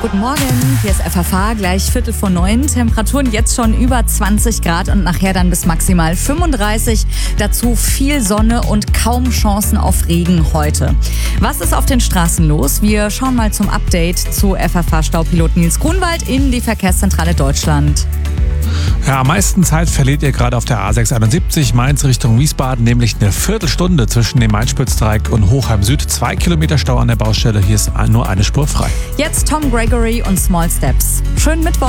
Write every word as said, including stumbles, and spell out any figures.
Guten Morgen, hier ist F F H, gleich Viertel vor neun. Temperaturen jetzt schon über zwanzig Grad und nachher dann bis maximal fünfunddreißig. Dazu viel Sonne und kaum Chancen auf Regen heute. Was ist auf den Straßen los? Wir schauen mal zum Update zu F F H-Staupilot Nils Grunwald in die Verkehrszentrale Deutschland. Ja, am meisten Zeit verliert ihr gerade auf der A sechshunderteinundsiebzig Mainz Richtung Wiesbaden, nämlich eine Viertelstunde zwischen dem Main-Spitzdreieck und Hochheim Süd. Zwei Kilometer Stau an der Baustelle, hier ist nur eine Spur frei. Jetzt Tom Gregory und Small Steps. Schönen Mittwoch.